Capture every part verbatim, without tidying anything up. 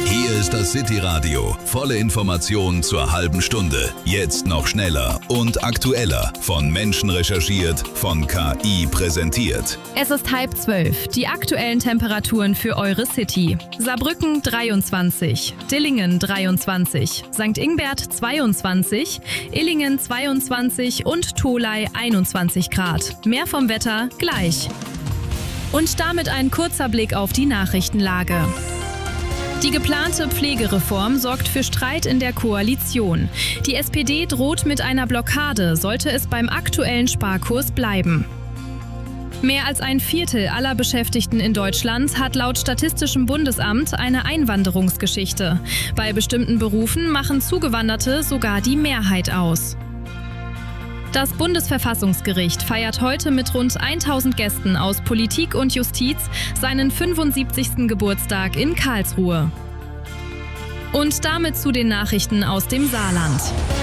Hier ist das City Radio. Volle Informationen zur halben Stunde. Jetzt noch schneller und aktueller. Von Menschen recherchiert, von K I präsentiert. Es ist halb zwölf. Die aktuellen Temperaturen für eure City. Saarbrücken dreiundzwanzig, Dillingen dreiundzwanzig, Sankt Ingbert zweiundzwanzig, Illingen zweiundzwanzig und Tholey einundzwanzig Grad. Mehr vom Wetter gleich. Und damit ein kurzer Blick auf die Nachrichtenlage. Die geplante Pflegereform sorgt für Streit in der Koalition. Die S P D droht mit einer Blockade, sollte es beim aktuellen Sparkurs bleiben. Mehr als ein Viertel aller Beschäftigten in Deutschland hat laut Statistischem Bundesamt eine Einwanderungsgeschichte. Bei bestimmten Berufen machen Zugewanderte sogar die Mehrheit aus. Das Bundesverfassungsgericht feiert heute mit rund tausend Gästen aus Politik und Justiz seinen fünfundsiebzigsten Geburtstag in Karlsruhe. Und damit zu den Nachrichten aus dem Saarland.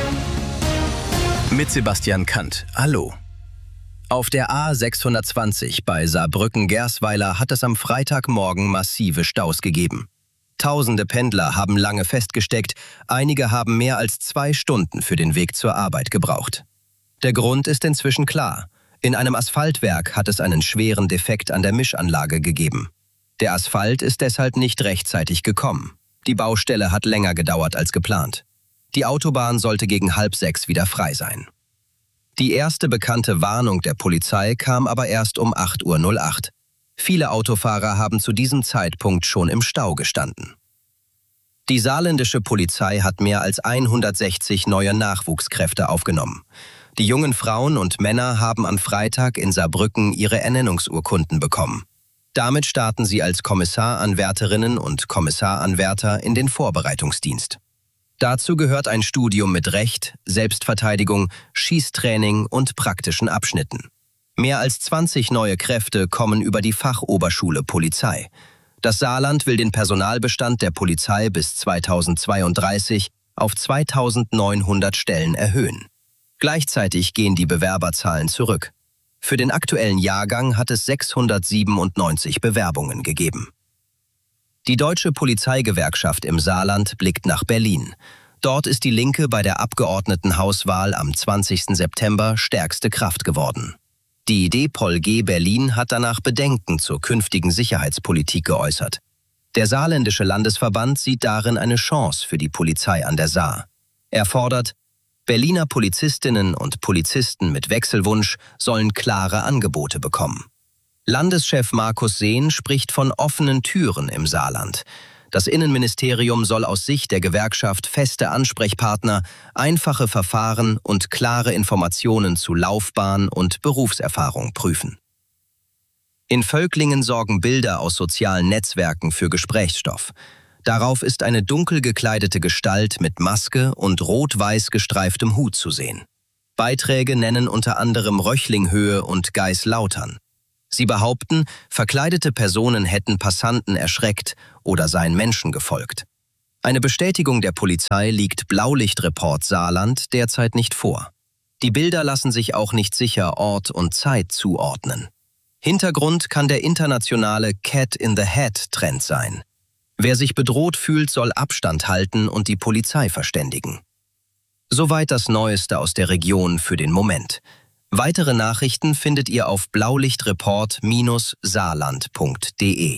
Mit Sebastian Kant. Hallo. Auf der A sechshundertzwanzig bei Saarbrücken-Gersweiler hat es am Freitagmorgen massive Staus gegeben. Tausende Pendler haben lange festgesteckt, einige haben mehr als zwei Stunden für den Weg zur Arbeit gebraucht. Der Grund ist inzwischen klar. In einem Asphaltwerk hat es einen schweren Defekt an der Mischanlage gegeben. Der Asphalt ist deshalb nicht rechtzeitig gekommen. Die Baustelle hat länger gedauert als geplant. Die Autobahn sollte gegen halb sechs wieder frei sein. Die erste bekannte Warnung der Polizei kam aber erst um acht Uhr null acht. Viele Autofahrer haben zu diesem Zeitpunkt schon im Stau gestanden. Die saarländische Polizei hat mehr als hundertsechzig neue Nachwuchskräfte aufgenommen. Die jungen Frauen und Männer haben am Freitag in Saarbrücken ihre Ernennungsurkunden bekommen. Damit starten sie als Kommissaranwärterinnen und Kommissaranwärter in den Vorbereitungsdienst. Dazu gehört ein Studium mit Recht, Selbstverteidigung, Schießtraining und praktischen Abschnitten. Mehr als zwanzig neue Kräfte kommen über die Fachoberschule Polizei. Das Saarland will den Personalbestand der Polizei bis zweitausendzweiunddreißig auf zweitausendneunhundert Stellen erhöhen. Gleichzeitig gehen die Bewerberzahlen zurück. Für den aktuellen Jahrgang hat es sechshundertsiebenundneunzig Bewerbungen gegeben. Die Deutsche Polizeigewerkschaft im Saarland blickt nach Berlin. Dort ist die Linke bei der Abgeordnetenhauswahl am zwanzigsten September stärkste Kraft geworden. Die D P O L G Berlin hat danach Bedenken zur künftigen Sicherheitspolitik geäußert. Der saarländische Landesverband sieht darin eine Chance für die Polizei an der Saar. Er fordert, Berliner Polizistinnen und Polizisten mit Wechselwunsch sollen klare Angebote bekommen. Landeschef Markus Sehn spricht von offenen Türen im Saarland. Das Innenministerium soll aus Sicht der Gewerkschaft feste Ansprechpartner, einfache Verfahren und klare Informationen zu Laufbahn und Berufserfahrung prüfen. In Völklingen sorgen Bilder aus sozialen Netzwerken für Gesprächsstoff. Darauf ist eine dunkel gekleidete Gestalt mit Maske und rot-weiß gestreiftem Hut zu sehen. Beiträge nennen unter anderem Röchlinghöhe und Geislautern. Sie behaupten, verkleidete Personen hätten Passanten erschreckt oder seien Menschen gefolgt. Eine Bestätigung der Polizei liegt Blaulichtreport Saarland derzeit nicht vor. Die Bilder lassen sich auch nicht sicher Ort und Zeit zuordnen. Hintergrund kann der internationale Cat-in-the-Hat-Trend sein. Wer sich bedroht fühlt, soll Abstand halten und die Polizei verständigen. Soweit das Neueste aus der Region für den Moment. Weitere Nachrichten findet ihr auf blaulichtreport Bindestrich saarland punkt de.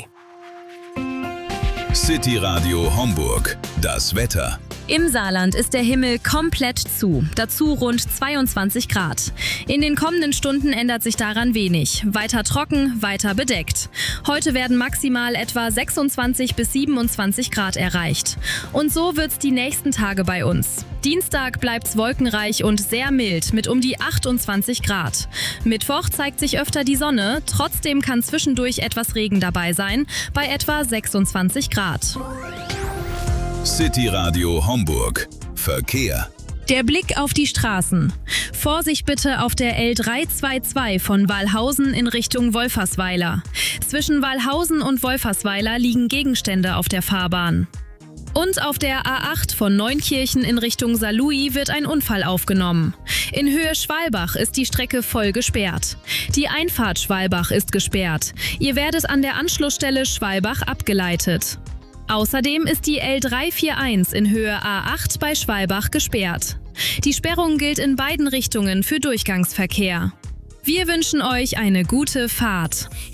City Radio Homburg. Das Wetter. Im Saarland ist der Himmel komplett zu, dazu rund zweiundzwanzig Grad. In den kommenden Stunden ändert sich daran wenig. Weiter trocken, weiter bedeckt. Heute werden maximal etwa sechsundzwanzig bis siebenundzwanzig Grad erreicht. Und so wird's die nächsten Tage bei uns. Dienstag bleibt's wolkenreich und sehr mild mit um die achtundzwanzig Grad. Mittwoch zeigt sich öfter die Sonne, trotzdem kann zwischendurch etwas Regen dabei sein, bei etwa sechsundzwanzig Grad. City Radio Homburg. Verkehr. Der Blick auf die Straßen. Vorsicht bitte auf der L dreihundertzweiundzwanzig von Walhausen in Richtung Wolfersweiler. Zwischen Walhausen und Wolfersweiler liegen Gegenstände auf der Fahrbahn. Und auf der A acht von Neunkirchen in Richtung Saarlouis wird ein Unfall aufgenommen. In Höhe Schwalbach ist die Strecke voll gesperrt. Die Einfahrt Schwalbach ist gesperrt. Ihr werdet an der Anschlussstelle Schwalbach abgeleitet. Außerdem ist die L drei vier eins in Höhe A acht bei Schwalbach gesperrt. Die Sperrung gilt in beiden Richtungen für Durchgangsverkehr. Wir wünschen euch eine gute Fahrt.